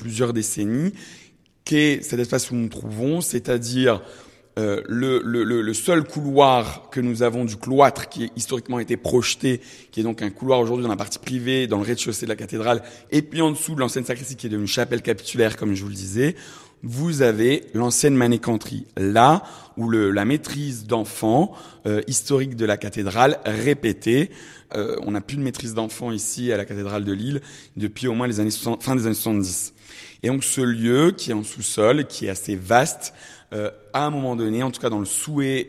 plusieurs décennies, qu'est cet espace où nous nous trouvons, c'est-à-dire le seul couloir que nous avons du cloître qui historiquement été projeté, qui est donc un couloir aujourd'hui dans la partie privée, dans le rez-de-chaussée de la cathédrale, et puis en dessous de l'ancienne sacristie qui est devenue chapelle capitulaire, comme je vous le disais, vous avez l'ancienne manécanterie, là où la maîtrise d'enfants historique de la cathédrale répétée. On n'a plus de maîtrise d'enfants ici à la cathédrale de Lille depuis au moins les années 60, fin des années 70. Et donc ce lieu qui est en sous-sol, qui est assez vaste, à un moment donné, en tout cas dans le souhait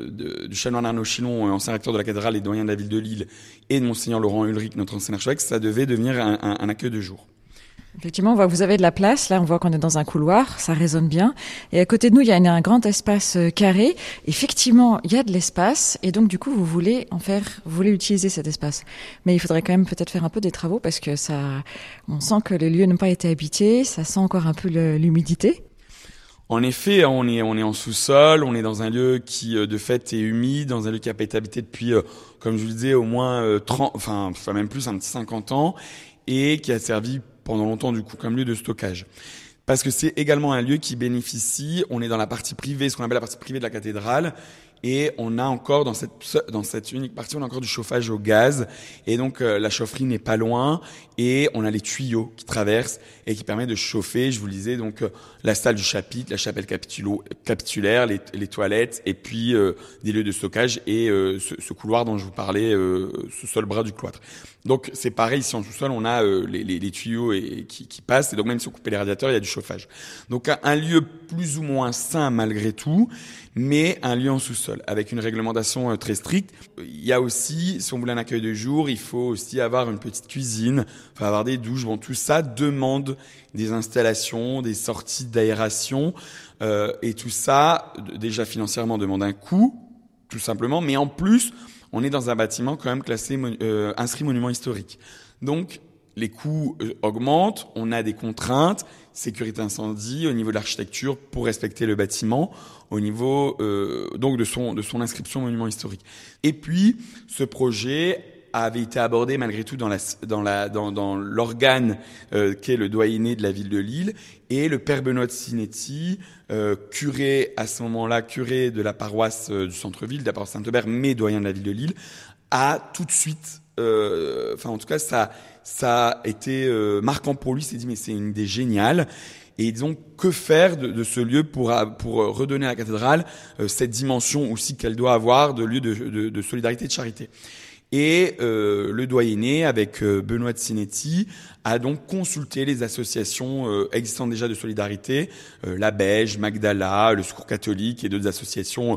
du chanoine Arnaud Chilon, ancien recteur de la cathédrale et doyen de la ville de Lille, et de monseigneur Laurent Ulrich, notre ancien archevêque, ça devait devenir un accueil de jour. Effectivement, vous avez de la place. Là, on voit qu'on est dans un couloir, ça résonne bien. Et à côté de nous, il y a un grand espace carré. Effectivement, il y a de l'espace. Et donc, du coup, vous voulez utiliser cet espace. Mais il faudrait quand même peut-être faire un peu des travaux parce que on sent que les lieux n'ont pas été habités. Ça sent encore un peu l'humidité. En effet, on est en sous-sol, on est dans un lieu qui, de fait, est humide, dans un lieu qui n'a pas été habité depuis, comme je vous le disais, au moins 30, enfin même plus, un petit 50 ans, et qui a servi pendant longtemps, du coup, comme lieu de stockage. Parce que c'est également un lieu qui bénéficie, on est dans la partie privée, ce qu'on appelle la partie privée de la cathédrale, et on a encore, dans cette unique partie, on a encore du chauffage au gaz, et donc la chaufferie n'est pas loin, et on a les tuyaux qui traversent et qui permettent de chauffer, je vous le disais, donc la salle du chapitre, la chapelle capitulaire, les toilettes, et puis des lieux de stockage, et ce couloir dont je vous parlais, ce seul bras du cloître. Donc c'est pareil, ici en sous-sol, on a les tuyaux qui passent, et donc même si on coupe les radiateurs, il y a du chauffage. Donc un lieu plus ou moins sain malgré tout, mais un lieu en sous-sol, avec une réglementation très stricte. Il y a aussi, si on voulait un accueil de jour, il faut aussi avoir une petite cuisine, faut avoir des douches. Bon, tout ça demande des installations, des sorties d'aération, et tout ça, déjà financièrement, demande un coût, tout simplement, mais en plus, on est dans un bâtiment quand même classé, inscrit monument historique. Donc, les coûts augmentent, on a des contraintes, sécurité incendie au niveau de l'architecture pour respecter le bâtiment, au niveau donc de son inscription monument historique. Et puis, ce projet avait été abordé malgré tout dans l'organe qu'est le doyenné de la ville de Lille, et le père Benoît de Sinetti, curé à ce moment-là, curé de la paroisse du centre-ville, de la paroisse Saint-Aubert, mais doyen de la ville de Lille, a tout de suite, en tout cas ça a été marquant pour lui. Il s'est dit mais c'est une idée géniale. Et disons, que faire de ce lieu pour redonner à la cathédrale cette dimension aussi qu'elle doit avoir de lieu de solidarité et de charité. Et le doyenné, avec Benoît de Sinetti, a donc consulté les associations existantes déjà de solidarité, la Beige, Magdala, le Secours catholique et d'autres associations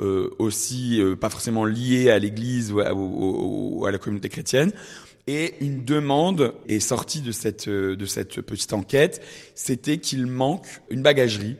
aussi pas forcément liées à l'Église ou à la communauté chrétienne. Et une demande est sortie de cette petite enquête, c'était qu'il manque une bagagerie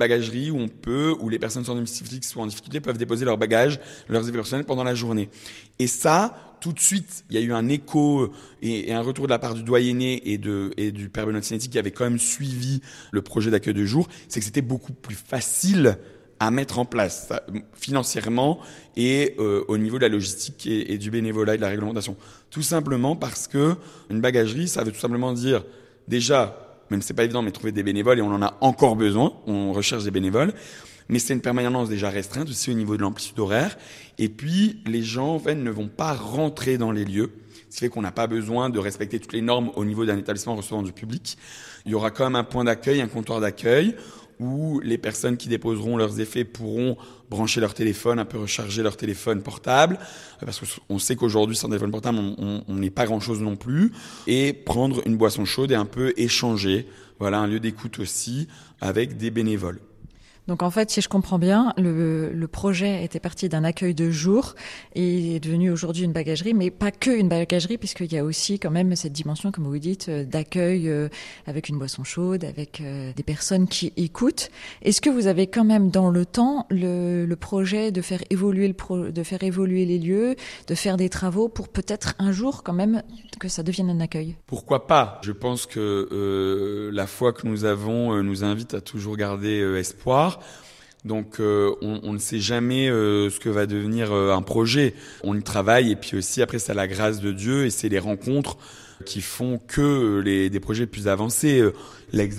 où les personnes sans domicile fixe ou en difficulté peuvent déposer leurs bagages, leurs effets personnels pendant la journée. Et ça, tout de suite, il y a eu un écho et un retour de la part du doyenné et du père Benoît de Sinetti qui avait quand même suivi le projet d'accueil de jour, c'est que c'était beaucoup plus facile à mettre en place, ça, financièrement et au niveau de la logistique et du bénévolat et de la réglementation. Tout simplement parce que une bagagerie, ça veut tout simplement dire, déjà, même si c'est pas évident, mais trouver des bénévoles, et on en a encore besoin, on recherche des bénévoles, mais c'est une permanence déjà restreinte aussi au niveau de l'amplitude horaire, et puis les gens en fait ne vont pas rentrer dans les lieux, ce qui fait qu'on n'a pas besoin de respecter toutes les normes au niveau d'un établissement recevant du public. Il y aura quand même un point d'accueil, un comptoir d'accueil, où les personnes qui déposeront leurs effets pourront brancher leur téléphone, un peu recharger leur téléphone portable, parce qu'on sait qu'aujourd'hui, sans téléphone portable, on n'est pas grand-chose non plus, et prendre une boisson chaude et un peu échanger. Voilà, un lieu d'écoute aussi, avec des bénévoles. Donc en fait, si je comprends bien, le projet était parti d'un accueil de jour et est devenu aujourd'hui une bagagerie, mais pas que une bagagerie, puisqu'il y a aussi quand même cette dimension, comme vous dites, d'accueil avec une boisson chaude, avec des personnes qui écoutent. Est-ce que vous avez quand même dans le temps le projet de faire évoluer les lieux, de faire des travaux pour peut-être un jour quand même que ça devienne un accueil? Pourquoi pas? Je pense que la foi que nous avons nous invite à toujours garder espoir. Donc on ne sait jamais ce que va devenir un projet. On y travaille et puis aussi après c'est la grâce de Dieu et c'est les rencontres qui font que des projets plus avancés.